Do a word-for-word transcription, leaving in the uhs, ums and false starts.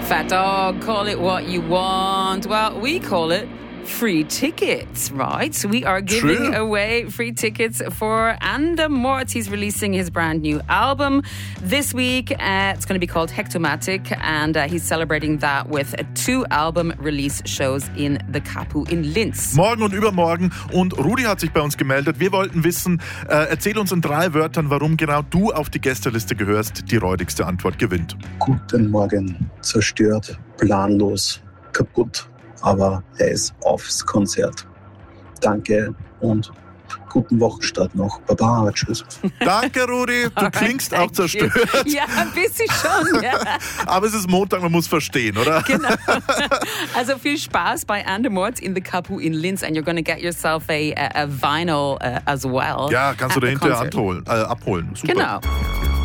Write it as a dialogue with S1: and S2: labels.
S1: Fat Dog, call it what you want. Well, we call it free tickets, right? So we are giving
S2: True.
S1: away free tickets for Andamorts. He's releasing his brand new album this week. Uh, it's going to be called Hectomatic, and uh, he's celebrating that with uh, two album release shows in the Capu in Linz.
S2: Morgen und übermorgen. Und Rudi hat sich bei uns gemeldet. Wir wollten wissen, äh, erzähl uns in drei Wörtern, warum genau du auf die Gästeliste gehörst. Die räudigste Antwort gewinnt.
S3: Guten Morgen. Zerstört, planlos, kaputt. Aber er ist aufs Konzert. Danke und guten Wochenstart noch. Baba, tschüss.
S2: Danke, Rudi. Du
S1: Alright,
S2: klingst
S1: thank
S2: auch zerstört.
S1: you. Ja, ein bisschen schon. Ja.
S2: Aber es ist Montag, man muss verstehen, oder?
S1: Genau. Also viel Spaß bei Andamorts in the Capu in Linz, and you're going to get yourself a, a, a vinyl uh, as well.
S2: Ja, kannst du
S1: at the
S2: dahinter
S1: concert.
S2: abholen. Äh, abholen. Super.
S1: Genau.